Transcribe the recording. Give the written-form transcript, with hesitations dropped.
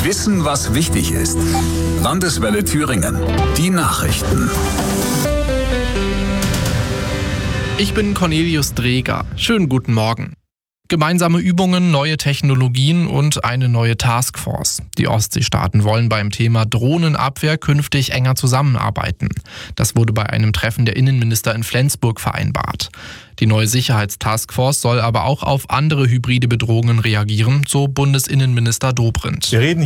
Wissen, was wichtig ist. Landeswelle Thüringen. Die Nachrichten. Ich bin Cornelius Dreger. Schönen guten Morgen. Gemeinsame Übungen, neue Technologien und eine neue Taskforce. Die Ostseestaaten wollen beim Thema Drohnenabwehr künftig enger zusammenarbeiten. Das wurde bei einem Treffen der Innenminister in Flensburg vereinbart. Die neue Sicherheitstaskforce soll aber auch auf andere hybride Bedrohungen reagieren, so Bundesinnenminister Dobrindt. Wir reden